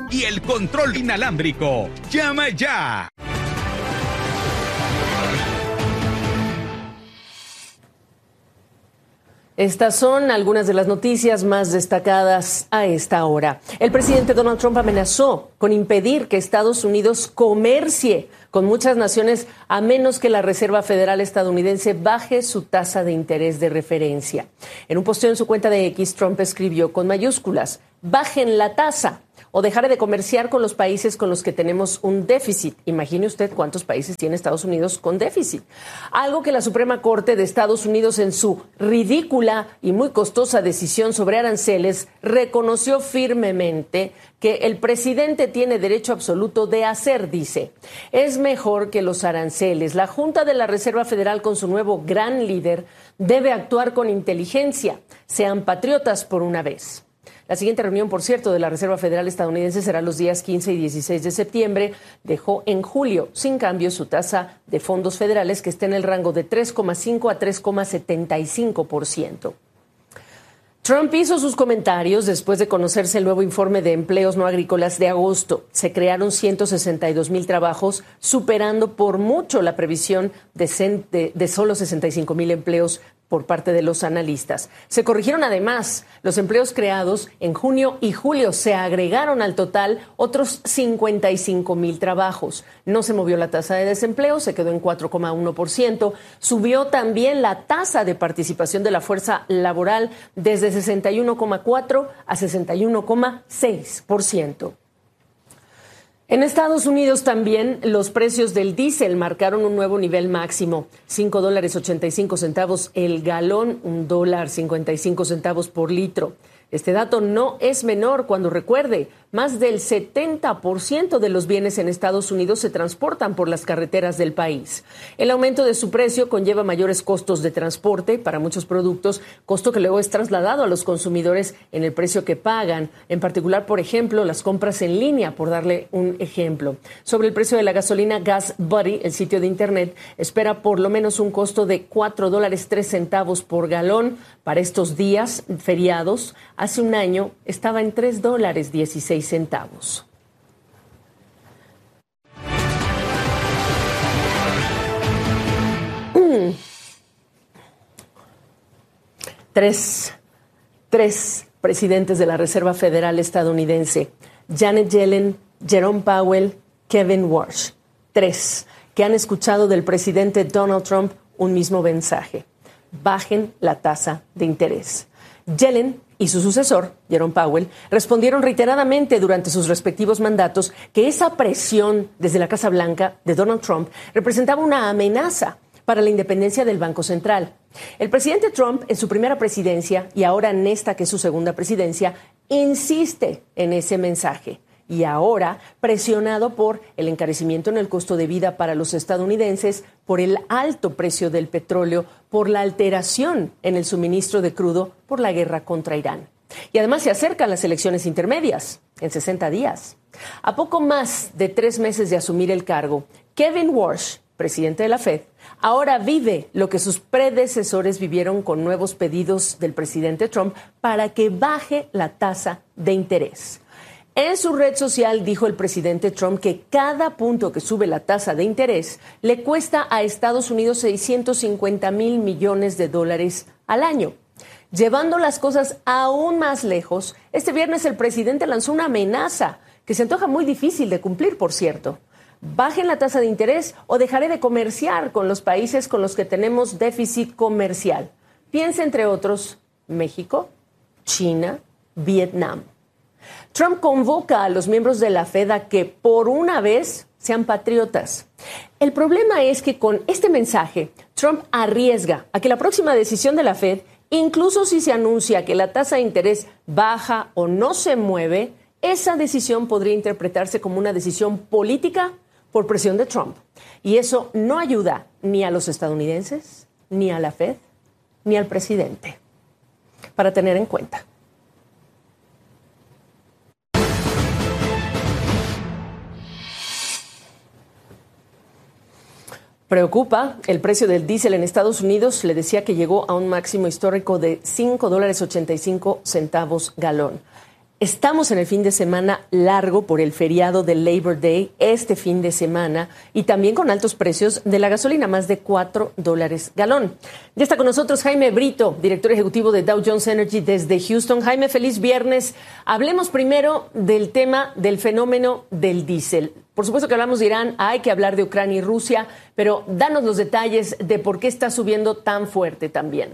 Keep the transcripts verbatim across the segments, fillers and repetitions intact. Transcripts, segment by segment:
y el control inalámbrico. ¡Llama ya! Estas son algunas de las noticias más destacadas a esta hora. El presidente Donald Trump amenazó con impedir que Estados Unidos comercie con muchas naciones a menos que la Reserva Federal estadounidense baje su tasa de interés de referencia. En un posteo en su cuenta de X, Trump escribió con mayúsculas: bajen la tasa o dejaré de comerciar con los países con los que tenemos un déficit. Imagine usted cuántos países tiene Estados Unidos con déficit. Algo que la Suprema Corte de Estados Unidos, en su ridícula y muy costosa decisión sobre aranceles, reconoció firmemente que el presidente tiene derecho absoluto de hacer, dice. Es mejor que los aranceles. La Junta de la Reserva Federal, con su nuevo gran líder, debe actuar con inteligencia. Sean patriotas por una vez. La siguiente reunión, por cierto, de la Reserva Federal estadounidense será los días quince y dieciséis de septiembre. Dejó en julio sin cambio su tasa de fondos federales, que está en el rango de tres coma cinco a tres coma setenta y cinco por ciento. Trump hizo sus comentarios después de conocerse el nuevo informe de empleos no agrícolas de agosto. Se crearon ciento sesenta y dos mil trabajos, superando por mucho la previsión de, de, de solo sesenta y cinco mil empleos por parte de los analistas. Se corrigieron además los empleos creados en junio y julio. Se agregaron al total otros cincuenta y cinco mil trabajos. No se movió la tasa de desempleo, se quedó en cuatro coma uno por ciento. Subió también la tasa de participación de la fuerza laboral desde sesenta y uno coma cuatro a sesenta y uno coma seis por ciento. En Estados Unidos también los precios del diésel marcaron un nuevo nivel máximo. cinco dólares ochenta y cinco centavos el galón, un dólar cincuenta y cinco centavos por litro. Este dato no es menor cuando, recuerde, más del setenta por ciento de los bienes en Estados Unidos se transportan por las carreteras del país. El aumento de su precio conlleva mayores costos de transporte para muchos productos, costo que luego es trasladado a los consumidores en el precio que pagan, en particular, por ejemplo, las compras en línea, por darle un ejemplo. Sobre el precio de la gasolina, Gas Buddy, el sitio de internet, espera por lo menos un costo de cuatro dólares tres centavos por galón para estos días feriados. Hace un año estaba en tres dólares dieciséis centavos. Mm. Tres, tres presidentes de la Reserva Federal estadounidense, Janet Yellen, Jerome Powell, Kevin Warsh, tres que han escuchado del presidente Donald Trump un mismo mensaje: bajen la tasa de interés. Yellen y su sucesor, Jerome Powell, respondieron reiteradamente durante sus respectivos mandatos que esa presión desde la Casa Blanca de Donald Trump representaba una amenaza para la independencia del Banco Central. El presidente Trump, en su primera presidencia y ahora en esta que es su segunda presidencia, insiste en ese mensaje. Y ahora, presionado por el encarecimiento en el costo de vida para los estadounidenses, por el alto precio del petróleo, por la alteración en el suministro de crudo, por la guerra contra Irán. Y además se acercan las elecciones intermedias, en sesenta días. A poco más de tres meses de asumir el cargo, Kevin Warsh, presidente de la Fed, ahora vive lo que sus predecesores vivieron con nuevos pedidos del presidente Trump para que baje la tasa de interés. En su red social dijo el presidente Trump que cada punto que sube la tasa de interés le cuesta a Estados Unidos seiscientos cincuenta mil millones de dólares al año. Llevando las cosas aún más lejos, este viernes el presidente lanzó una amenaza que se antoja muy difícil de cumplir, por cierto. Bajen la tasa de interés o dejaré de comerciar con los países con los que tenemos déficit comercial. Piensa, entre otros, México, China, Vietnam. Trump convoca a los miembros de la Fed a que, por una vez, sean patriotas. El problema es que con este mensaje, Trump arriesga a que la próxima decisión de la Fed, incluso si se anuncia que la tasa de interés baja o no se mueve, esa decisión podría interpretarse como una decisión política por presión de Trump. Y eso no ayuda ni a los estadounidenses, ni a la Fed, ni al presidente. Para tener en cuenta. Preocupa el precio del diésel en Estados Unidos. Le decía que llegó a un máximo histórico de cinco dólares ochenta y cinco centavos galón. Estamos en el fin de semana largo por el feriado del Labor Day este fin de semana y también con altos precios de la gasolina, más de cuatro dólares galón. Ya está con nosotros Jaime Brito, director ejecutivo de Dow Jones Energy desde Houston. Jaime, feliz viernes. Hablemos primero del tema del fenómeno del diésel. Por supuesto que hablamos de Irán, hay que hablar de Ucrania y Rusia, pero danos los detalles de por qué está subiendo tan fuerte también.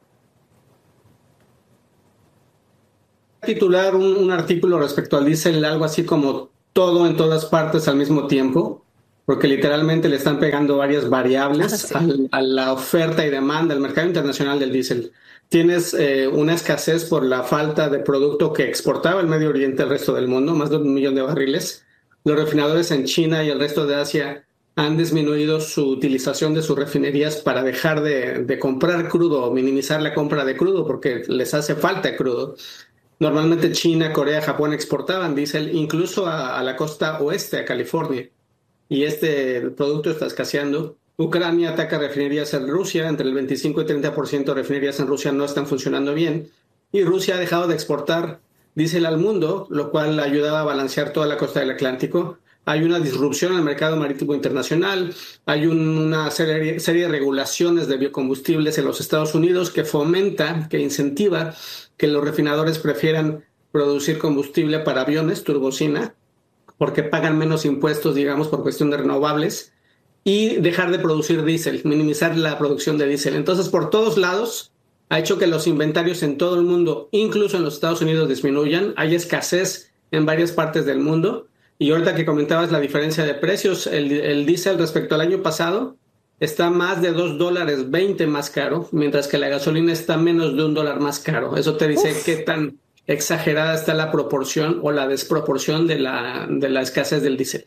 Titular un, un artículo respecto al diésel, algo así como todo en todas partes al mismo tiempo, porque literalmente le están pegando varias variables ah, sí. al, a la oferta y demanda del mercado internacional del diésel. Tienes eh, una escasez por la falta de producto que exportaba el Medio Oriente al resto del mundo, más de un millón de barriles. Los refinadores en China y el resto de Asia han disminuido su utilización de sus refinerías para dejar de, de comprar crudo o minimizar la compra de crudo porque les hace falta crudo. Normalmente China, Corea, Japón exportaban diésel incluso a, a la costa oeste, a California. Y este producto está escaseando. Ucrania ataca refinerías en Rusia. Entre el veinticinco y treinta por ciento de refinerías en Rusia no están funcionando bien. Y Rusia ha dejado de exportar diésel al mundo, lo cual ayudaba a balancear toda la costa del Atlántico. Hay una disrupción en el mercado marítimo internacional. Hay un, una serie, serie de regulaciones de biocombustibles en los Estados Unidos que fomenta, que incentiva que los refinadores prefieran producir combustible para aviones, turbocina, porque pagan menos impuestos, digamos, por cuestión de renovables, y dejar de producir diésel, minimizar la producción de diésel. Entonces, por todos lados, ha hecho que los inventarios en todo el mundo, incluso en los Estados Unidos, disminuyan. Hay escasez en varias partes del mundo. Y ahorita que comentabas la diferencia de precios, el, el diésel respecto al año pasado está más de dos dólares veinte más caro, mientras que la gasolina está menos de un dólar más caro. Eso te dice Uf. qué tan exagerada está la proporción o la desproporción de la, de la escasez del diésel.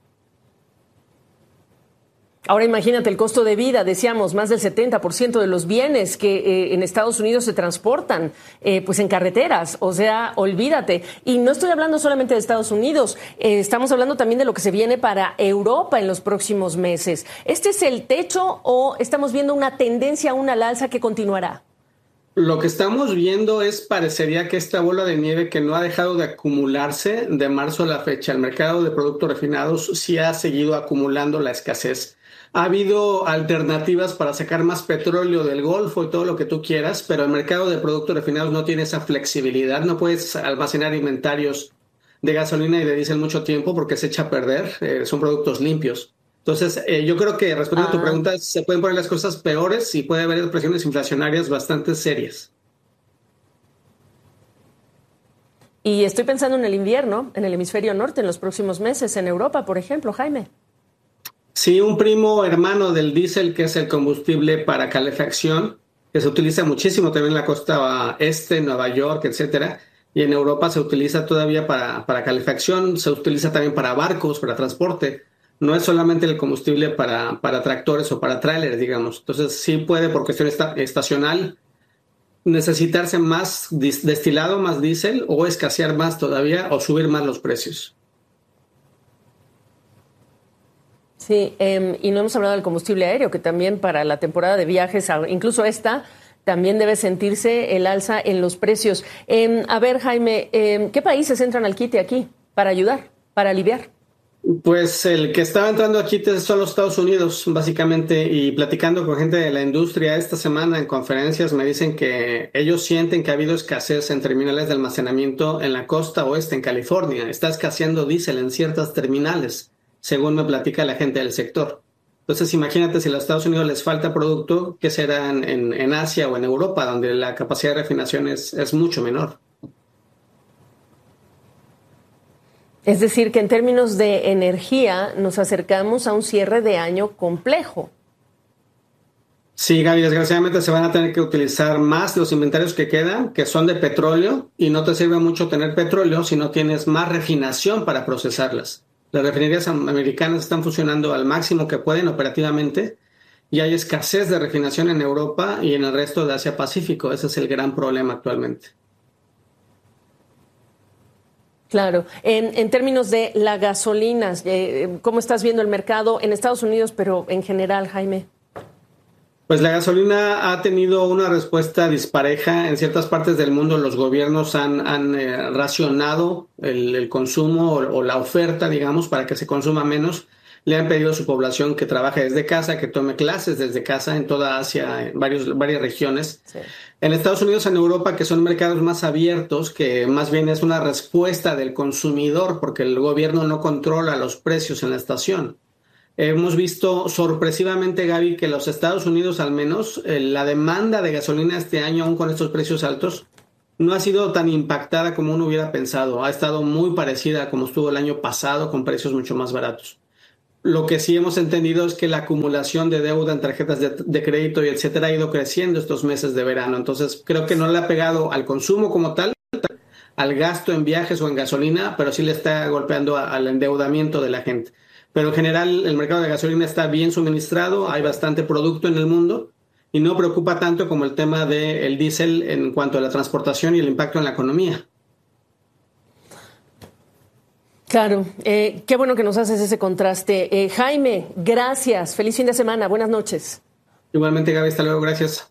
Ahora imagínate el costo de vida, decíamos, más del setenta por ciento de los bienes que eh, en Estados Unidos se transportan eh, pues en carreteras, o sea, olvídate. Y no estoy hablando solamente de Estados Unidos, eh, estamos hablando también de lo que se viene para Europa en los próximos meses. ¿Este es el techo o estamos viendo una tendencia aún al alza que continuará? Lo que estamos viendo es, parecería que esta bola de nieve que no ha dejado de acumularse de marzo a la fecha, el mercado de productos refinados sí ha seguido acumulando la escasez. Ha habido alternativas para sacar más petróleo del Golfo y todo lo que tú quieras, pero el mercado de productos refinados no tiene esa flexibilidad. No puedes almacenar inventarios de gasolina y de diésel mucho tiempo porque se echa a perder. Eh, son productos limpios. Entonces, eh, yo creo que respondiendo ah. a tu pregunta, se pueden poner las cosas peores y puede haber presiones inflacionarias bastante serias. Y estoy pensando en el invierno, en el hemisferio norte, en los próximos meses, en Europa, por ejemplo, Jaime. Sí, un primo hermano del diésel, que es el combustible para calefacción, que se utiliza muchísimo también en la costa este, Nueva York, etcétera. Y en Europa se utiliza todavía para, para calefacción, se utiliza también para barcos, para transporte. No es solamente el combustible para, para tractores o para trailers, digamos. Entonces sí puede, por cuestión esta, estacional, necesitarse más destilado, más diésel, o escasear más todavía, o subir más los precios. Sí, eh, y no hemos hablado del combustible aéreo, que también para la temporada de viajes, incluso esta, también debe sentirse el alza en los precios. Eh, a ver, Jaime, eh, ¿qué países entran al quite aquí para ayudar, para aliviar? Pues el que estaba entrando aquí son los Estados Unidos, básicamente, y platicando con gente de la industria esta semana en conferencias me dicen que ellos sienten que ha habido escasez en terminales de almacenamiento en la costa oeste, en California. Está escaseando diésel en ciertas terminales, según me platica la gente del sector. Entonces, imagínate si a los Estados Unidos les falta producto, ¿qué será en, en, en Asia o en Europa, donde la capacidad de refinación es, es mucho menor? Es decir, que en términos de energía nos acercamos a un cierre de año complejo. Sí, Gaby, desgraciadamente se van a tener que utilizar más de los inventarios que quedan, que son de petróleo, y no te sirve mucho tener petróleo si no tienes más refinación para procesarlas. Las refinerías americanas están funcionando al máximo que pueden operativamente y hay escasez de refinación en Europa y en el resto de Asia-Pacífico. Ese es el gran problema actualmente. Claro. En, en términos de la gasolina, eh, ¿cómo estás viendo el mercado en Estados Unidos, pero en general, Jaime? Pues la gasolina ha tenido una respuesta dispareja. En ciertas partes del mundo los gobiernos han, han eh, racionado el, el consumo o, o la oferta, digamos, para que se consuma menos. Le han pedido a su población que trabaje desde casa, que tome clases desde casa en toda Asia, en varios, varias regiones. Sí. En Estados Unidos, en Europa, que son mercados más abiertos, que más bien es una respuesta del consumidor, porque el gobierno no controla los precios en la estación. Hemos visto sorpresivamente, Gaby, que los Estados Unidos, al menos, eh, la demanda de gasolina este año, aún con estos precios altos, no ha sido tan impactada como uno hubiera pensado. Ha estado muy parecida a como estuvo el año pasado, con precios mucho más baratos. Lo que sí hemos entendido es que la acumulación de deuda en tarjetas de, de crédito y etcétera ha ido creciendo estos meses de verano. Entonces, creo que no le ha pegado al consumo como tal, al gasto en viajes o en gasolina, pero sí le está golpeando a, al endeudamiento de la gente. Pero en general el mercado de gasolina está bien suministrado, hay bastante producto en el mundo y no preocupa tanto como el tema del diésel en cuanto a la transportación y el impacto en la economía. Claro, eh, qué bueno que nos haces ese contraste. Eh, Jaime, gracias, feliz fin de semana, buenas noches. Igualmente, Gaby, hasta luego, gracias.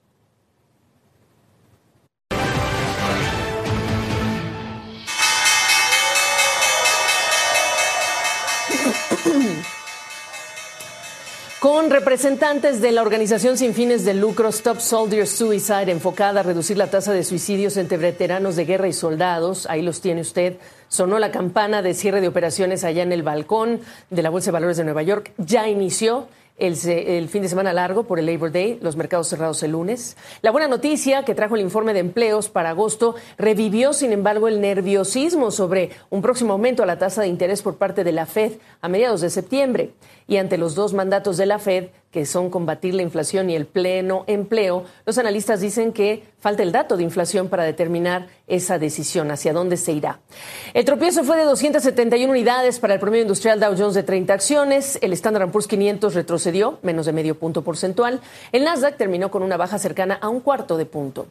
Con representantes de la organización sin fines de lucro Stop Soldier Suicide, enfocada a reducir la tasa de suicidios entre veteranos de guerra y soldados, ahí los tiene usted, sonó la campana de cierre de operaciones allá en el balcón de la Bolsa de Valores de Nueva York. Ya inició el, el fin de semana largo por el Labor Day, los mercados cerrados el lunes. La buena noticia que trajo el informe de empleos para agosto revivió, sin embargo, el nerviosismo sobre un próximo aumento a la tasa de interés por parte de la Fed a mediados de septiembre. Y ante los dos mandatos de la Fed, que son combatir la inflación y el pleno empleo, los analistas dicen que falta el dato de inflación para determinar esa decisión, hacia dónde se irá. El tropiezo fue de doscientas setenta y una unidades para el promedio industrial Dow Jones de treinta acciones. El Standard and Poor's quinientos retrocedió menos de medio punto porcentual. El Nasdaq terminó con una baja cercana a un cuarto de punto.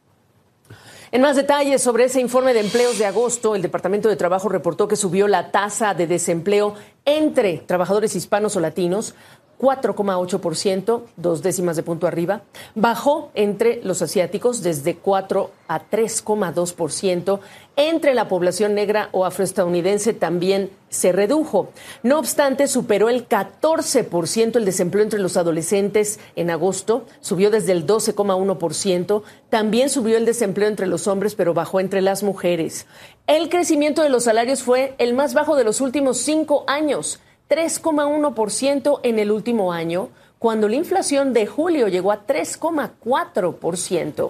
En más detalles sobre ese informe de empleos de agosto, el Departamento de Trabajo reportó que subió la tasa de desempleo entre trabajadores hispanos o latinos cuatro coma ocho por ciento, dos décimas de punto arriba. Bajó entre los asiáticos desde cuatro a tres coma dos por ciento. Entre la población negra o afroestadounidense también se redujo. No obstante, superó el catorce por ciento el desempleo entre los adolescentes en agosto. Subió desde el doce coma uno por ciento. También subió el desempleo entre los hombres, pero bajó entre las mujeres. El crecimiento de los salarios fue el más bajo de los últimos cinco años. tres coma uno por ciento en el último año, cuando la inflación de julio llegó a tres coma cuatro por ciento.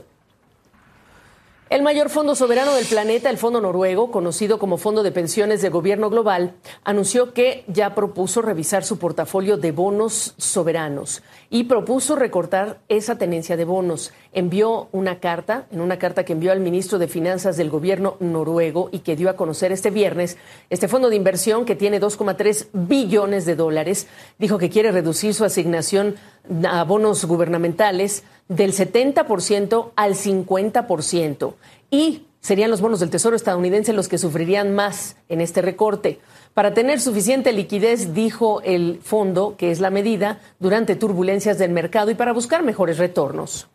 El mayor fondo soberano del planeta, el Fondo Noruego, conocido como Fondo de Pensiones del Gobierno Global, anunció que ya propuso revisar su portafolio de bonos soberanos y propuso recortar esa tenencia de bonos. Envió una carta, en una carta que envió al ministro de Finanzas del Gobierno noruego y que dio a conocer este viernes, este fondo de inversión que tiene dos coma tres billones de dólares, dijo que quiere reducir su asignación a bonos gubernamentales del setenta por ciento al cincuenta por ciento y serían los bonos del Tesoro estadounidense los que sufrirían más en este recorte. Para tener suficiente liquidez, dijo el fondo, que es la medida, durante turbulencias del mercado y para buscar mejores retornos.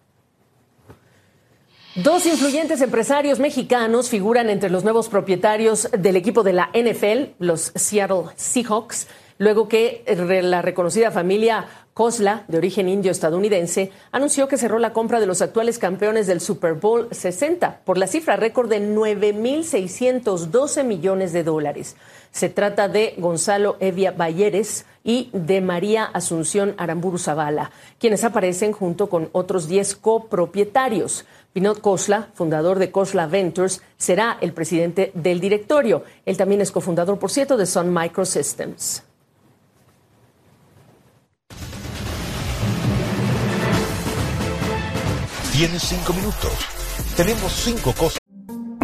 Dos influyentes empresarios mexicanos figuran entre los nuevos propietarios del equipo de la N F L, los Seattle Seahawks, luego que la reconocida familia Khosla, de origen indio estadounidense, anunció que cerró la compra de los actuales campeones del Super Bowl sesenta por la cifra récord de nueve mil seiscientos doce millones de dólares. Se trata de Gonzalo Evia Bayeres y de María Asunción Aramburu Zavala, quienes aparecen junto con otros diez copropietarios. Vinod Khosla, fundador de Khosla Ventures, será el presidente del directorio. Él también es cofundador, por cierto, de Sun Microsystems. Tienes cinco minutos. Tenemos cinco cosas